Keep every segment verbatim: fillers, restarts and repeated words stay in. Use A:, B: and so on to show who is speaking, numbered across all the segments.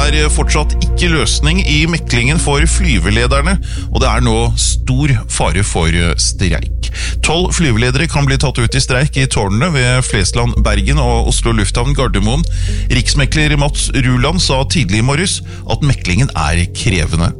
A: er fortsatt ikke løsning i meklingen for flyvelederne, og det er nå stor fare for streik. Tolv flyveledere kan bli tatt ut i streik i tårnene ved Flesland, Bergen og Oslo Lufthavn Gardermoen. Riksmekler Mats Ruland sa tidlig i morges at meklingen er krevende.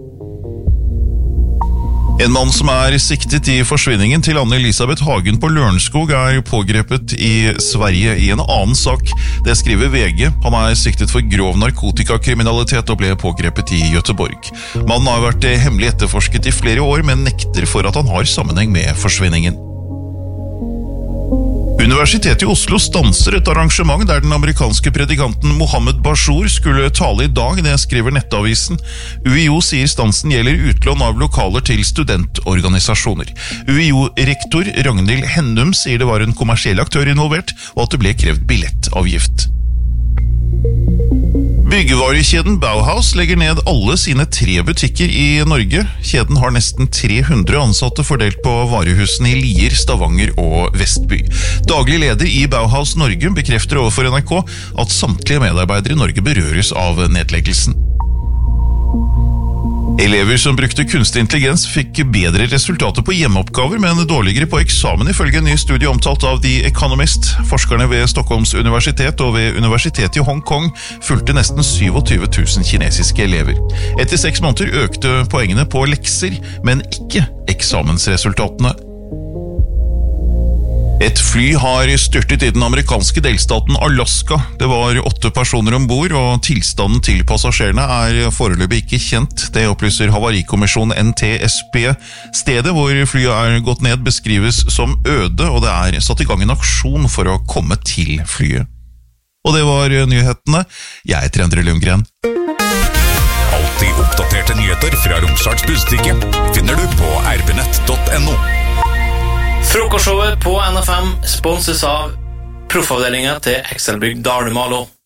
A: En mann som er siktet i forsvinningen til Anne-Elisabeth Hagen på Lørenskog er pågrepet i Sverige i en annen sak. Det skriver V G. Han er siktet for grov narkotikakriminalitet og ble pågrepet i Göteborg. Mannen har vært hemmelig etterforsket i flere år, men nekter for at han har sammenheng med forsvinningen. Universitetet i Oslo stanser et arrangement der den amerikanske predikanten Mohammed Bashour skulle tale i dag, det skriver Nettavisen. U I O sier stansen gjelder utlån av lokaler til studentorganisasjoner. U I O-rektor Ragnhild Hennum sier det var en kommersiell aktør involvert, og at det ble krevd billettavgift. Byggevarekjeden Bauhaus legger ned alle sine tre butikker i Norge. Kjeden har nesten tre hundre ansatte fordelt på varehusene i Lier, Stavanger og Vestby. Daglig leder i Bauhaus Norge bekrefter overfor N R K at samtlige medarbeidere i Norge berøres av nedleggelsen. Elever som brukte kunstig intelligens fikk bedre resultater på hjemmeoppgaver, men dårligere på eksamen ifølge en ny studie omtalt av The Economist. Forskerne ved Stockholms universitet og ved universitetet i Hong Kong fulgte nesten syttisju tusen kinesiske elever. Etter seks måneder økte poengene på lekser, men ikke eksamensresultatene. Et fly har styrtet i den amerikanske delstaten Alaska. Det var åtte personer ombord, og tilstanden til passasjerene er foreløpig ikke kjent. Det opplyser Havarikommisjonen N T S B. Stedet hvor flyet er gått ned beskrives som øde, og det er satt i gang en aksjon for å komme til flyet. Og det var nyhetene. Jeg heter Endre Lundgren.
B: Alltid oppdaterte nyheter fra Romsdals Budstikke finner du på r b nett punktum no.
C: Frokostshowet på N F M sponses av proffavdelingen til Excelbygg Dalemalo.